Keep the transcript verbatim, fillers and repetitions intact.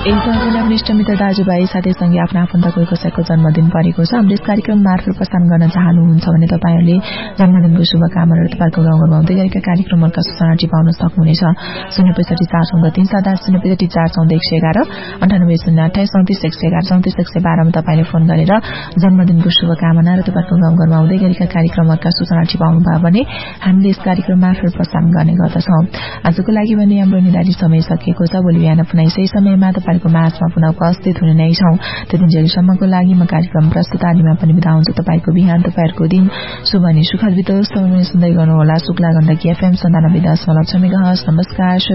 एकदम इष्टमित्र दाजुभाइ साथीसँगै आफ्नो आफन्तको कसैको जन्मदिन परेको छ। हामीले यस कार्यक्रम मार्फत प्रसारण गर्न चाहनुहुन्छ भने तपाईहरूले जन्मदिनको शुभकामनाहरू तपाईँको गाउँघरमा हुँदै गरेका कार्यक्रमहरूका सूचना टिपाउन सक्नुहुनेछ। शून्य पैसठी चार चौध तीन सात आठ शून्य पैसठी चार चौध एक सय एघार अन्ठानब्बे शून्य अठाइस चौतिस एक सय एघार चौतिस एक सय बाह्रमा तपाईँले फोन गरेर जन्मदिनको शुभकामना र तपाईँको गाउँघरमा हुँदै गरेका कार्यक्रमहरूका सूचना टिपाउनु भयो भने हामीले यस कार्यक्रम मार्फत प्रसारण गर्ने गर्दछौं। आजको लागि भने हाम्रो निर्धारित समय सकिएको छ। भोलि बिहान पुनः यसै समयमा तपाईँको माझमा पुनः उपस्थित हुने नै छौं। त्यतिन्जेलसम्मको लागि म कार्यक्रम प्रस्तुतालीमा पनि बिदा हुन्छु। तपाईँको बिहान तपाईँहरूको दिन शुभ अनि सुखद बितोस्। तपाईले सुन्दै गर्नुहोला शुक्ला गण्डकी एफएम सन्तानब्बे दशमलव छ मेगाहर्ज। नमस्कार।